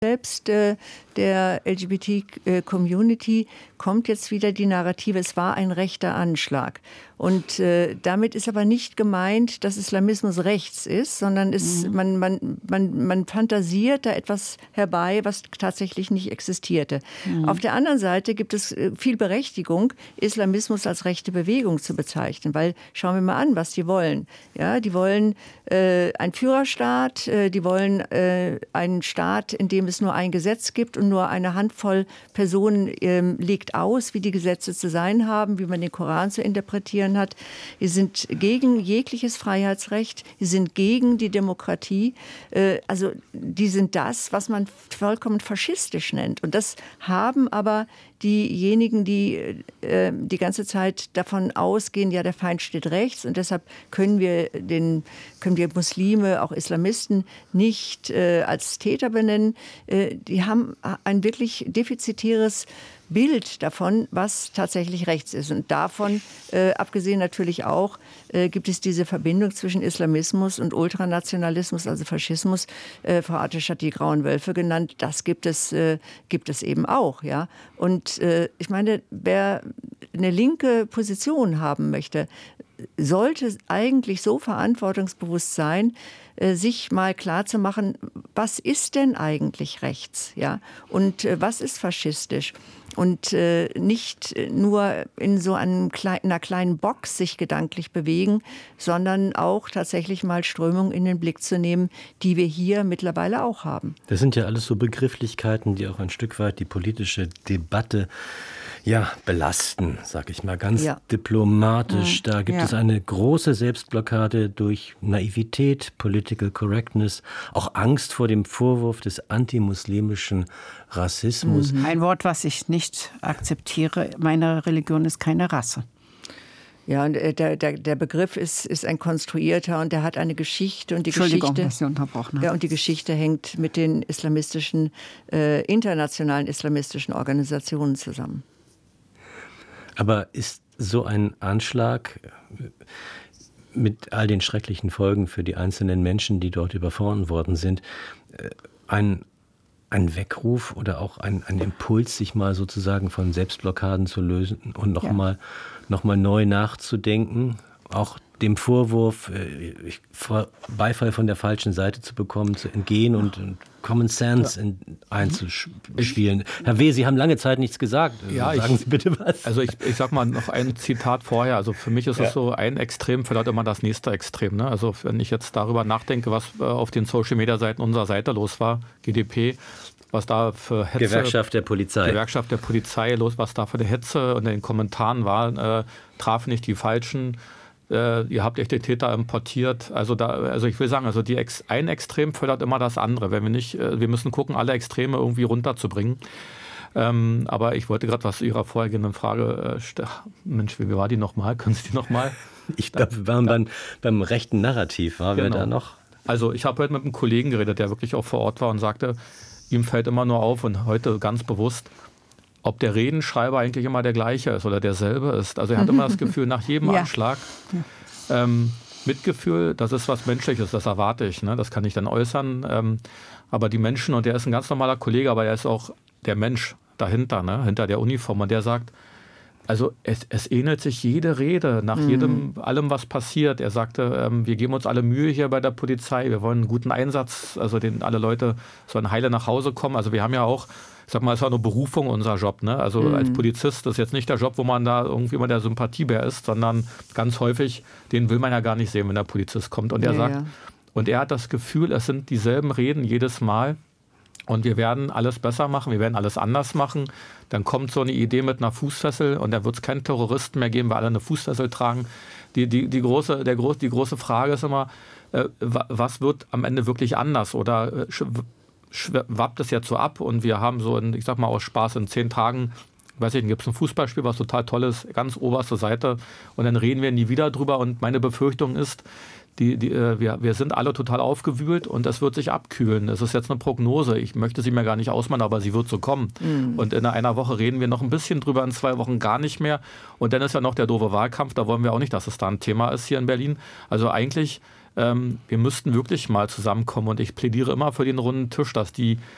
Selbst der LGBT-Community kommt jetzt wieder die Narrative, es war ein rechter Anschlag. Und damit ist aber nicht gemeint, dass Islamismus rechts ist, sondern man fantasiert da etwas herbei, was tatsächlich nicht existierte. Auf der anderen Seite gibt es viel Berechtigung, Islamismus als rechte Bewegung zu bezeichnen, weil schauen wir mal an, was die wollen. Ja, die wollen einen Führerstaat, die wollen einen Staat, in dem es nur ein Gesetz gibt und nur eine Handvoll Personen legt aus, wie die Gesetze zu sein haben, wie man den Koran zu interpretieren hat. Die sind gegen jegliches Freiheitsrecht, die sind gegen die Demokratie. Also die sind das, was man vollkommen faschistisch nennt. Und das haben aber diejenigen, die die ganze Zeit davon ausgehen, ja, der Feind steht rechts und deshalb können wir Muslime, auch Islamisten, nicht als Täter benennen. Die haben ein wirklich defizitäres Bild davon, was tatsächlich rechts ist. Und davon, abgesehen natürlich auch, gibt es diese Verbindung zwischen Islamismus und Ultranationalismus, also Faschismus. Frau Artisch hat die Grauen Wölfe genannt. Das gibt es eben auch. Ja? Und ich meine, wer eine linke Position haben möchte, sollte eigentlich so verantwortungsbewusst sein, sich mal klarzumachen, was ist denn eigentlich rechts, ja? Und was ist faschistisch? Und nicht nur in so einer kleinen Box sich gedanklich bewegen, sondern auch tatsächlich mal Strömungen in den Blick zu nehmen, die wir hier mittlerweile auch haben. Das sind ja alles so Begrifflichkeiten, die auch ein Stück weit die politische Debatte belasten, sag ich mal, ganz diplomatisch. Da gibt es eine große Selbstblockade durch Naivität, Political Correctness, auch Angst vor dem Vorwurf des antimuslimischen Rassismus. Ein Wort, was ich nicht akzeptiere, meine Religion ist keine Rasse. Ja, und der Begriff ist ein konstruierter und der hat eine Geschichte und die Geschichte hängt mit den internationalen islamistischen Organisationen zusammen. Aber ist so ein Anschlag mit all den schrecklichen Folgen für die einzelnen Menschen, die dort überfahren worden sind, ein Weckruf oder auch ein Impuls, sich mal sozusagen von Selbstblockaden zu lösen und noch mal neu nachzudenken, auch dem Vorwurf, Beifall von der falschen Seite zu bekommen, zu entgehen und Common Sense einzuspielen. Herr W., Sie haben lange Zeit nichts gesagt. Sagen Sie bitte was. Also ich sag mal noch ein Zitat vorher. Also für mich ist es so, ein Extrem fördert immer das nächste Extrem. Ne? Also wenn ich jetzt darüber nachdenke, was auf den Social-Media-Seiten unserer Seite los war, GdP, was da für Hetze... Gewerkschaft der Polizei los, was da für eine Hetze und in den Kommentaren war, traf nicht die Falschen. Ihr habt echt die Täter importiert. Also ich will sagen, ein Extrem fördert immer das andere. Wenn wir müssen gucken, alle Extreme irgendwie runterzubringen. Aber ich wollte gerade was zu Ihrer vorhergehenden Frage. Mensch, wie war die nochmal? Können Sie die nochmal? Ich glaube, wir waren beim rechten Narrativ. Waren wir da noch? Also ich habe heute mit einem Kollegen geredet, der wirklich auch vor Ort war und sagte, ihm fällt immer nur auf und heute ganz bewusst, ob der Redenschreiber eigentlich immer der gleiche ist oder derselbe ist. Also er hat immer das Gefühl, nach jedem Anschlag, Mitgefühl, das ist was Menschliches, das erwarte ich, ne? Das kann ich dann äußern. Aber die Menschen, und der ist ein ganz normaler Kollege, aber er ist auch der Mensch dahinter, ne? Hinter der Uniform. Und der sagt, also es ähnelt sich jede Rede nach allem, was passiert. Er sagte, wir geben uns alle Mühe hier bei der Polizei, wir wollen einen guten Einsatz, also alle Leute sollen heile nach Hause kommen. Also wir haben ja auch, ich sag mal, es ist auch eine Berufung, unser Job. Ne? Also als Polizist ist jetzt nicht der Job, wo man da irgendwie mal der Sympathiebär ist, sondern ganz häufig, den will man ja gar nicht sehen, wenn der Polizist kommt. Und er sagt, und er hat das Gefühl, es sind dieselben Reden jedes Mal. Und wir werden alles besser machen, wir werden alles anders machen. Dann kommt so eine Idee mit einer Fußfessel und dann wird es keinen Terroristen mehr geben, weil alle eine Fußfessel tragen. Die große Frage ist immer, was wird am Ende wirklich anders? Oder schwappt es jetzt so ab und wir haben so, ich sag mal aus Spaß, in 10 Tagen, weiß ich nicht, gibt es ein Fußballspiel, was total toll ist, ganz oberste Seite und dann reden wir nie wieder drüber und meine Befürchtung ist, wir sind alle total aufgewühlt und es wird sich abkühlen. Es ist jetzt eine Prognose. Ich möchte sie mir gar nicht ausmalen, aber sie wird so kommen. Und in einer Woche reden wir noch ein bisschen drüber, in 2 Wochen gar nicht mehr. Und dann ist ja noch der doofe Wahlkampf. Da wollen wir auch nicht, dass es da ein Thema ist hier in Berlin. Also eigentlich, wir müssten wirklich mal zusammenkommen. Und ich plädiere immer für den runden Tisch, dass die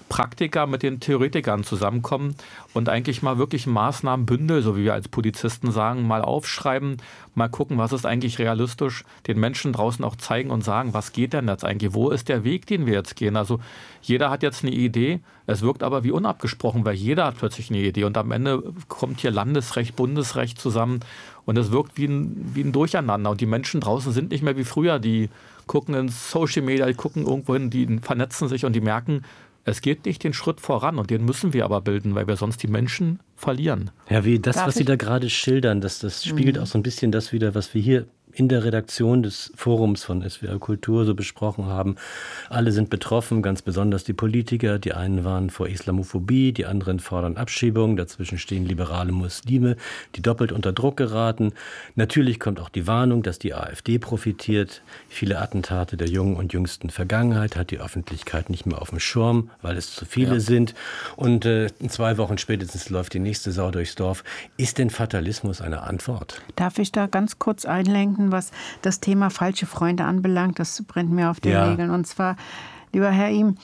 Praktiker mit den Theoretikern zusammenkommen und eigentlich mal wirklich Maßnahmenbündel, so wie wir als Polizisten sagen, mal aufschreiben, mal gucken, was ist eigentlich realistisch, den Menschen draußen auch zeigen und sagen, was geht denn jetzt eigentlich, wo ist der Weg, den wir jetzt gehen. Also jeder hat jetzt eine Idee, es wirkt aber wie unabgesprochen, weil jeder hat plötzlich eine Idee und am Ende kommt hier Landesrecht, Bundesrecht zusammen und es wirkt wie ein Durcheinander und die Menschen draußen sind nicht mehr wie früher, die gucken in Social Media, die gucken irgendwo hin, die vernetzen sich und die merken, es geht nicht den Schritt voran und den müssen wir aber bilden, weil wir sonst die Menschen verlieren. Ja, wie das, was Sie da gerade schildern, das spiegelt auch so ein bisschen das wider, was wir hier in der Redaktion des Forums von SWR Kultur so besprochen haben. Alle sind betroffen, ganz besonders die Politiker. Die einen warnen vor Islamophobie, die anderen fordern Abschiebung. Dazwischen stehen liberale Muslime, die doppelt unter Druck geraten. Natürlich kommt auch die Warnung, dass die AfD profitiert. Viele Attentate der jungen und jüngsten Vergangenheit hat die Öffentlichkeit nicht mehr auf dem Schirm, weil es zu viele sind. Und 2 Wochen spätestens läuft die nächste Sau durchs Dorf. Ist denn Fatalismus eine Antwort? Darf ich da ganz kurz einlenken, was das Thema falsche Freunde anbelangt? Das brennt mir auf den Nägeln. Und zwar, lieber Herr Ihm,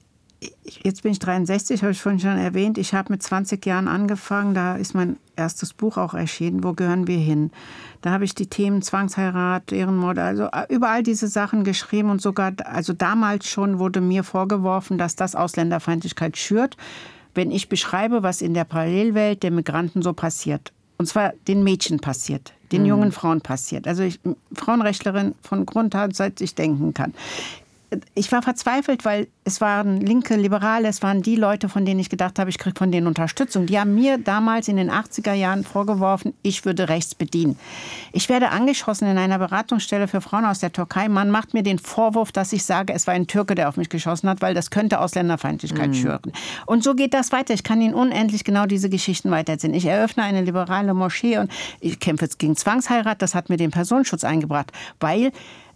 jetzt bin ich 63, habe ich vorhin schon erwähnt. Ich habe mit 20 Jahren angefangen. Da ist mein erstes Buch auch erschienen. Wo gehören wir hin? Da habe ich die Themen Zwangsheirat, Ehrenmord, also überall diese Sachen geschrieben. Und sogar, also damals schon wurde mir vorgeworfen, dass das Ausländerfeindlichkeit schürt, wenn ich beschreibe, was in der Parallelwelt der Migranten so passiert. Und zwar den Mädchen passiert, den jungen Frauen passiert. Also ich, Frauenrechtlerin von Grund an, seit ich denken kann. Ich war verzweifelt, weil es waren linke Liberale, es waren die Leute, von denen ich gedacht habe, ich kriege von denen Unterstützung. Die haben mir damals in den 80er Jahren vorgeworfen, ich würde rechts bedienen. Ich werde angeschossen in einer Beratungsstelle für Frauen aus der Türkei. Man macht mir den Vorwurf, dass ich sage, es war ein Türke, der auf mich geschossen hat, weil das könnte Ausländerfeindlichkeit schüren. Und so geht das weiter. Ich kann Ihnen unendlich genau diese Geschichten weitererzählen. Ich eröffne eine liberale Moschee und ich kämpfe jetzt gegen Zwangsheirat. Das hat mir den Personenschutz eingebracht, weil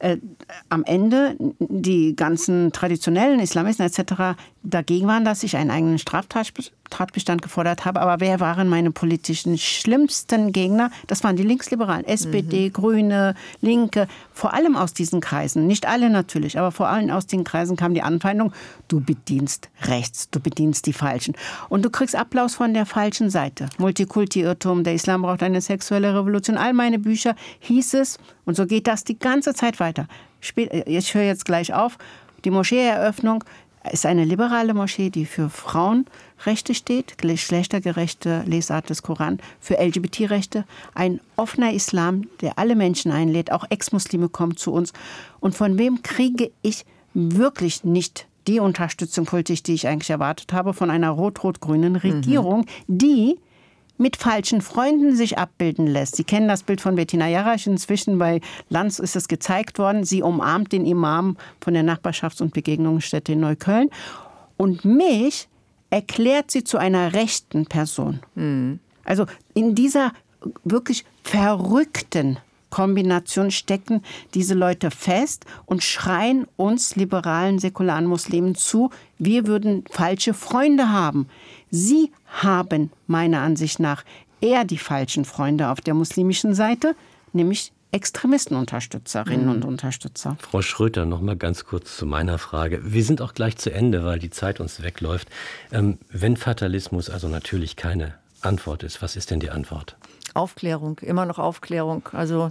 am Ende die ganzen traditionellen Islamisten etc. dagegen waren, dass ich einen eigenen Straftatbestand gefordert habe. Aber wer waren meine politischen schlimmsten Gegner? Das waren die Linksliberalen, SPD, Grüne, Linke, vor allem aus diesen Kreisen. Nicht alle natürlich, aber vor allem aus den Kreisen kam die Anfeindung, du bedienst rechts, du bedienst die Falschen. Und du kriegst Applaus von der falschen Seite. Multikulti-Irrtum, der Islam braucht eine sexuelle Revolution. All meine Bücher hieß es, und so geht das die ganze Zeit weiter. Ich höre jetzt gleich auf. Die Moscheeeröffnung ist eine liberale Moschee, die für Frauenrechte steht, geschlechtergerechte Lesart des Koran, für LGBT-Rechte, ein offener Islam, der alle Menschen einlädt, auch Ex-Muslime kommen zu uns. Und von wem kriege ich wirklich nicht die Unterstützung politisch, die ich eigentlich erwartet habe, von einer rot-rot-grünen Regierung, die mit falschen Freunden sich abbilden lässt. Sie kennen das Bild von Bettina Jarasch. Inzwischen bei Lanz ist es gezeigt worden. Sie umarmt den Imam von der Nachbarschafts- und Begegnungsstätte in Neukölln. Und mich erklärt sie zu einer rechten Person. Also in dieser wirklich verrückten Kombination stecken diese Leute fest und schreien uns liberalen, säkularen Muslimen zu, wir würden falsche Freunde haben. Sie haben meiner Ansicht nach eher die falschen Freunde auf der muslimischen Seite, nämlich Extremistenunterstützerinnen und Unterstützer. Frau Schröter, noch mal ganz kurz zu meiner Frage. Wir sind auch gleich zu Ende, weil die Zeit uns wegläuft. Wenn Fatalismus also natürlich keine Antwort ist, was ist denn die Antwort? Aufklärung, immer noch Aufklärung. Also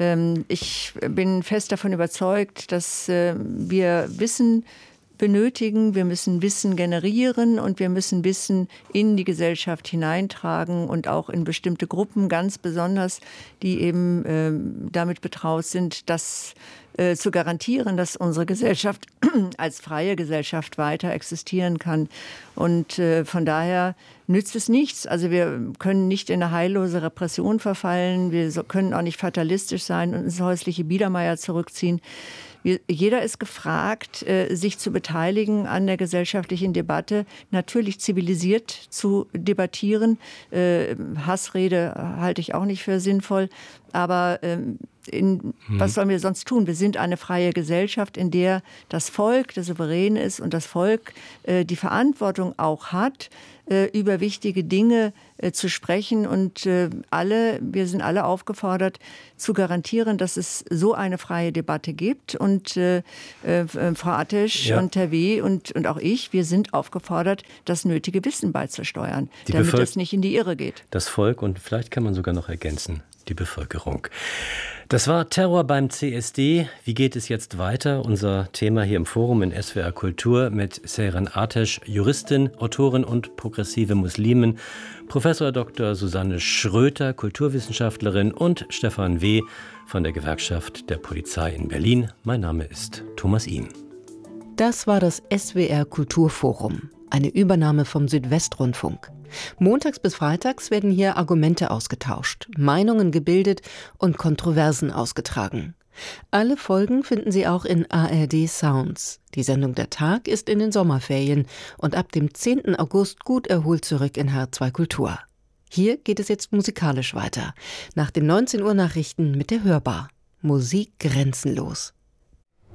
ich bin fest davon überzeugt, dass wir Wissen benötigen, wir müssen Wissen generieren und wir müssen Wissen in die Gesellschaft hineintragen und auch in bestimmte Gruppen ganz besonders, die eben damit betraut sind, das zu garantieren, dass unsere Gesellschaft als freie Gesellschaft weiter existieren kann. Und von daher nützt es nichts. Also wir können nicht in eine heillose Repression verfallen, wir können auch nicht fatalistisch sein und ins häusliche Biedermeier zurückziehen. Jeder ist gefragt, sich zu beteiligen an der gesellschaftlichen Debatte, natürlich zivilisiert zu debattieren. Hassrede halte ich auch nicht für sinnvoll. Aber was sollen wir sonst tun? Wir sind eine freie Gesellschaft, in der das Volk der Souverän ist und das Volk die Verantwortung auch hat, über wichtige Dinge zu sprechen. Und wir sind alle aufgefordert, zu garantieren, dass es so eine freie Debatte gibt. Und Frau Atesch und Herr W. und auch ich, wir sind aufgefordert, das nötige Wissen beizusteuern, damit es nicht in die Irre geht. Das Volk und vielleicht kann man sogar noch ergänzen, die Bevölkerung. Das war Terror beim CSD. Wie geht es jetzt weiter? Unser Thema hier im Forum in SWR Kultur mit Seyran Ateş, Juristin, Autorin und progressive Muslimin, Professor Dr. Susanne Schröter, Kulturwissenschaftlerin und Stefan W. von der Gewerkschaft der Polizei in Berlin. Mein Name ist Thomas Ihm. Das war das SWR Kulturforum, eine Übernahme vom Südwestrundfunk. Montags bis freitags werden hier Argumente ausgetauscht, Meinungen gebildet und Kontroversen ausgetragen. Alle Folgen finden Sie auch in ARD Sounds. Die Sendung Der Tag ist in den Sommerferien und ab dem 10. August gut erholt zurück in H2 Kultur. Hier geht es jetzt musikalisch weiter. Nach den 19 Uhr Nachrichten mit der Hörbar. Musik grenzenlos.